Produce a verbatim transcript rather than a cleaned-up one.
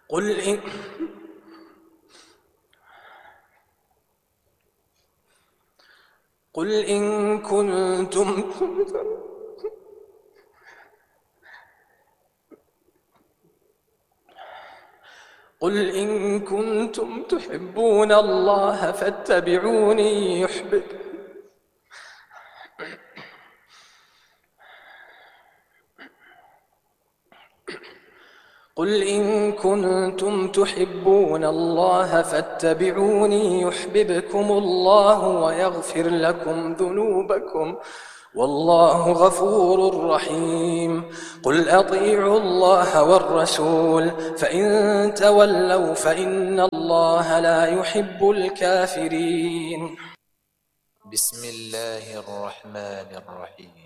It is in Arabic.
قل إن قل إن كنتم قل إن كنتم تحبون الله فاتبعوني يحببكم قل إن كنتم تحبون الله فاتبعوني يحببكم الله ويغفر لكم ذنوبكم والله غفور رحيم. قل أطيعوا الله والرسول فإن تولوا فإن الله لا يحب الكافرين. بسم الله الرحمن الرحيم.